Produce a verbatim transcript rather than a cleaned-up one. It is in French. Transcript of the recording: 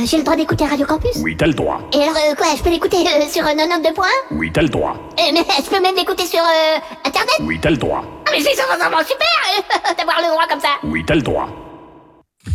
j'ai le droit d'écouter Radio Campus? Oui, t'as le droit. Et alors, euh, quoi, je peux l'écouter euh, sur euh, quatre-vingt-deux points un? Oui, t'as le droit. Euh, mais je peux même l'écouter sur euh, Internet? Oui, t'as le droit. Ah, mais c'est vraiment super euh, d'avoir le droit comme ça. Oui, t'as le droit.